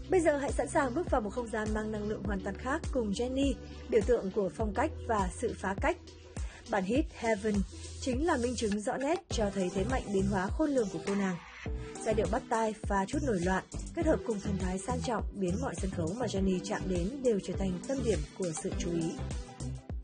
Bây giờ hãy sẵn sàng bước vào một không gian mang năng lượng hoàn toàn khác cùng Jennie, biểu tượng của phong cách và sự phá cách. Bản hit Heaven chính là minh chứng rõ nét cho thấy thế mạnh biến hóa khôn lường của cô nàng. Giai điệu bắt tai và chút nổi loạn, kết hợp cùng thần thái sang trọng biến mọi sân khấu mà Jennie chạm đến đều trở thành tâm điểm của sự chú ý.